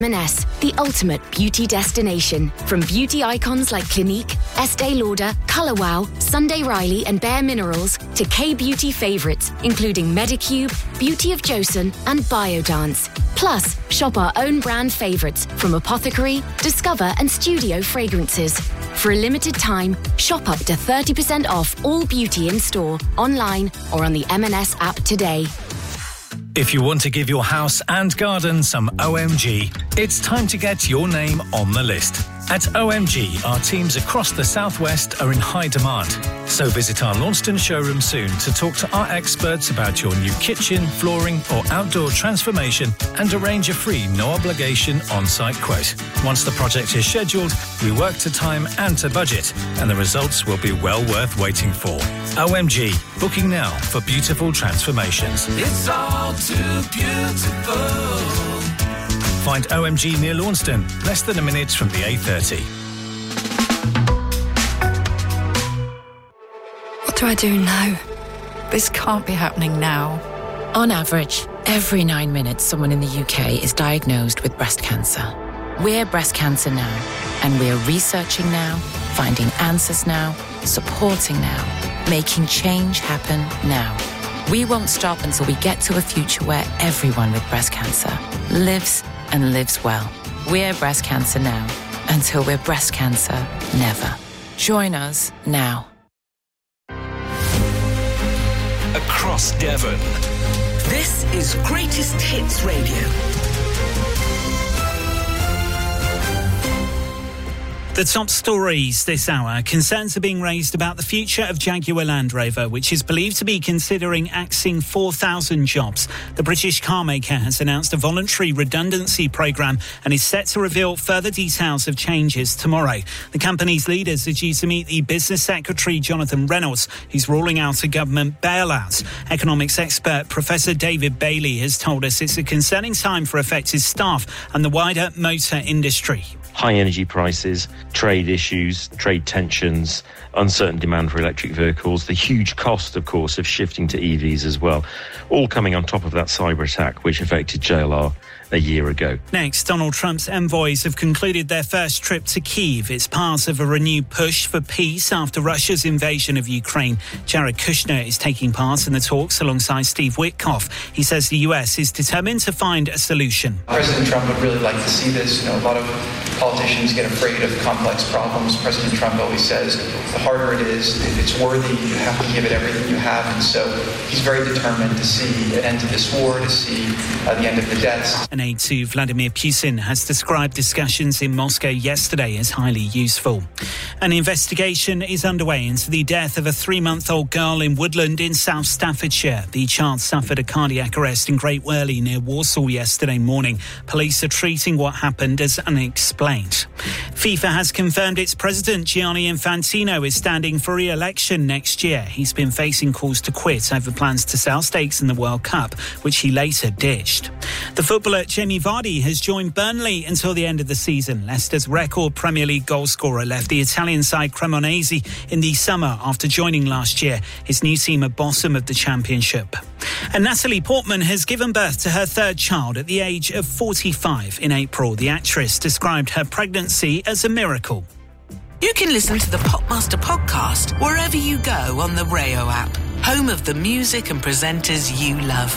M&S, the ultimate beauty destination. From beauty icons like Clinique, Estee Lauder, Colour Wow, Sunday Riley and Bare Minerals to K-beauty favourites, including Medicube, Beauty of Joseon and Biodance. Plus, shop our own brand favourites from Apothecary, Discover and Studio fragrances. For a limited time, shop up to 30% off all beauty in-store, online or on the M&S app today. If you want to give your house and garden some OMG, it's time to get your name on the list. At OMG, our teams across the southwest are in high demand. So visit our Launceston showroom soon to talk to our experts about your new kitchen, flooring or outdoor transformation and arrange a free, no-obligation on-site quote. Once the project is scheduled, we work to time and to budget, and the results will be well worth waiting for. OMG, booking now for beautiful transformations. It's all too beautiful. Find OMG near Launceston, less than a minute from the A30. What do I do now? This can't be happening now. On average, every 9 minutes someone in the UK is diagnosed with breast cancer. We're Breast Cancer Now, and we're researching now, finding answers now, supporting now, making change happen now. We won't stop until we get to a future where everyone with breast cancer lives and lives well. We're Breast Cancer Now, until we're breast cancer never. Join us now. Across Devon. This is Greatest Hits Radio. The top stories this hour. Concerns are being raised about the future of Jaguar Land Rover, which is believed to be considering axing 4,000 jobs. The British car maker has announced a voluntary redundancy programme and is set to reveal further details of changes tomorrow. The company's leaders are due to meet the Business Secretary Jonathan Reynolds, who's ruling out a government bailout. Economics expert Professor David Bailey has told us it's a concerning time for affected staff and the wider motor industry. High energy prices, trade issues, trade tensions, uncertain demand for electric vehicles, the huge cost, of course, of shifting to EVs as well, all coming on top of that cyber attack which affected JLR a year ago. Next, Donald Trump's envoys have concluded their first trip to Kyiv. It's part of a renewed push for peace after Russia's invasion of Ukraine. Jared Kushner is taking part in the talks alongside Steve Witkoff. He says the US is determined to find a solution. President Trump would really like to see this. A lot of politicians get afraid of complex problems. President Trump always says, the harder it is, if it's worthy, you have to give it everything you have. And so he's very determined to see an end to this war, to see the end of the deaths. An aide to Vladimir Putin has described discussions in Moscow yesterday as highly useful. An investigation is underway into the death of a 3-month-old girl in Woodland in South Staffordshire. The child suffered a cardiac arrest in Great Worley near Walsall yesterday morning. Police are treating what happened as unexplained. FIFA has confirmed its president, Gianni Infantino, is standing for re-election next year. He's been facing calls to quit over plans to sell stakes in the World Cup, which he later ditched. The footballer Jamie Vardy has joined Burnley until the end of the season. Leicester's record Premier League goalscorer left the Italian side Cremonese in the summer after joining last year. His new team are bottom of the Championship. And Natalie Portman has given birth to her third child at the age of 45 in April. The actress described her pregnancy as a miracle. You can listen to the Popmaster podcast wherever you go on the Rayo app, home of the music and presenters you love.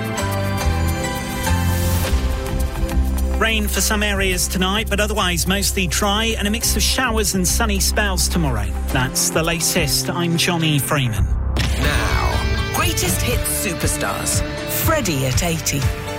Rain for some areas tonight, but otherwise mostly dry and a mix of showers and sunny spells tomorrow. That's the latest. I'm Johnny Freeman. Now, Greatest Hits Superstars. Freddie at 80.